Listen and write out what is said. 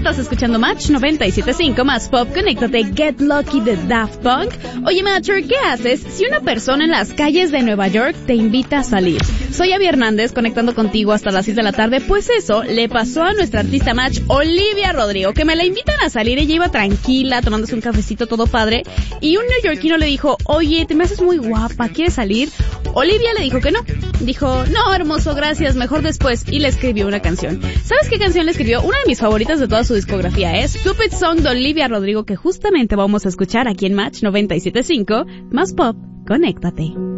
Estás escuchando Match 97.5 más Pop. Conéctate, Get Lucky de Daft Punk. Oye, Matcher, ¿qué haces si una persona en las calles de Nueva York te invita a salir? Soy Abby Hernández, conectando contigo hasta las 6 de la tarde. Pues eso le pasó a nuestra artista Match, Olivia Rodrigo, que me la invitan a salir. Ella iba tranquila, tomándose un cafecito todo padre, y un neoyorquino le dijo, oye, te me haces muy guapa, ¿quieres salir? Olivia le dijo que no. Dijo, no, hermoso, gracias, mejor después. Y le escribió una canción. ¿Sabes qué canción le escribió? Una de mis favoritas de toda su discografía es Stupid Song de Olivia Rodrigo, que justamente vamos a escuchar aquí en Match 97.5 más Pop. Conéctate.